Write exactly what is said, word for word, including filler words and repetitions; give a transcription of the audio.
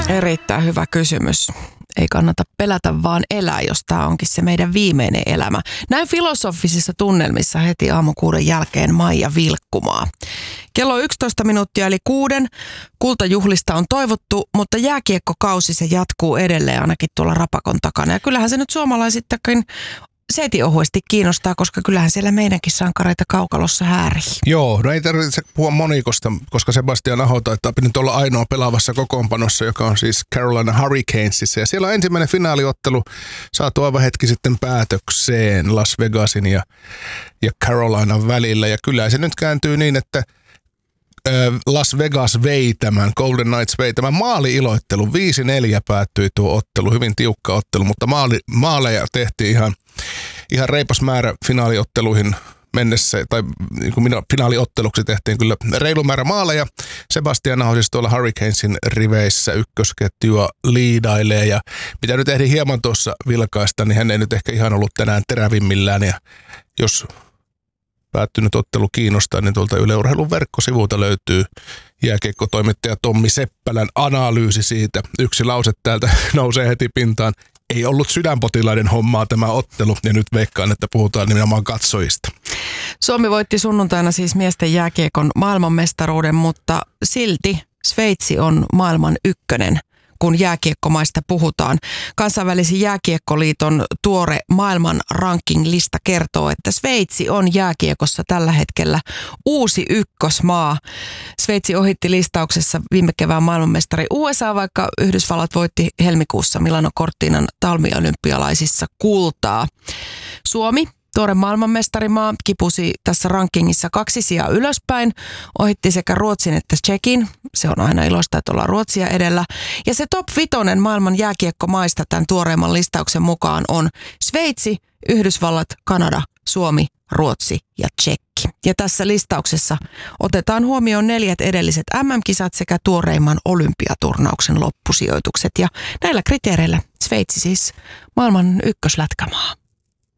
Erittäin hyvä kysymys. Ei kannata pelätä, vaan elää, jos tämä onkin se meidän viimeinen elämä. Näin filosofisissa tunnelmissa heti aamukuuden jälkeen Maija Vilkkumaa. Kello yksitoista minuuttia eli kuuden. Kultajuhlista on toivottu, mutta jääkiekkokausi se jatkuu edelleen ainakin tuolla Rapakon takana. Ja kyllähän se nyt suomalaisittakin seetiohuesti kiinnostaa, koska kyllähän siellä meidänkin sankareita kaukalossa häärii. Joo, no ei tarvitse puhua monikosta, koska Sebastian Aho taitaa nyt olla ainoa pelaavassa kokoonpanossa, joka on siis Carolina Hurricanesissa. Ja siellä on ensimmäinen finaaliottelu saatu aivan hetki sitten päätökseen Las Vegasin ja, ja Carolinan välillä. Ja kyllä se nyt kääntyy niin, että Las Vegas vei tämän, Golden Knights vei tämän maali-iloittelun. viisi neljä päättyi tuo ottelu, hyvin tiukka ottelu, mutta maali, maaleja tehtiin ihan, ihan reipas määrä finaaliotteluihin mennessä, tai niin kuin finaaliotteluksi tehtiin kyllä reilu määrä maaleja. Sebastian Aho siis tuolla Hurricanesin riveissä ykkösketjua liidailee, ja mitä nyt ehdin hieman tuossa vilkaista, niin hän ei nyt ehkä ihan ollut tänään terävimmillään, ja jos päättynyt ottelu kiinnostaa, niin tuolta Yle Urheilun verkkosivulta löytyy jääkiekkotoimittaja Tommi Seppälän analyysi siitä. Yksi lause täältä nousee heti pintaan. Ei ollut sydänpotilaiden hommaa tämä ottelu, ja nyt veikkaan, että puhutaan nimenomaan katsojista. Suomi voitti sunnuntaina siis miesten jääkiekon maailmanmestaruuden, mutta silti Sveitsi on maailman ykkönen, kun jääkiekkomaista puhutaan. Kansainvälisen jääkiekkoliiton tuore maailman ranking-lista kertoo, että Sveitsi on jääkiekossa tällä hetkellä uusi ykkösmaa. Sveitsi ohitti listauksessa viime kevään maailmanmestari U S A, vaikka Yhdysvallat voitti helmikuussa Milano Cortinan talviolympialaisissa kultaa. Suomi, tuore maailmanmestarimaa, kipusi tässä rankingissa kaksi sijaa ylöspäin, ohitti sekä Ruotsin että Tšekin. Se on aina iloista, että ollaan Ruotsia edellä. Ja se top vitonen maailman jääkiekkomaista tämän tuoreimman listauksen mukaan on Sveitsi, Yhdysvallat, Kanada, Suomi, Ruotsi ja Tšekki. Ja tässä listauksessa otetaan huomioon neljät edelliset M M-kisat sekä tuoreimman olympiaturnauksen loppusijoitukset. Ja näillä kriteereillä Sveitsi siis maailman ykköslätkämaa.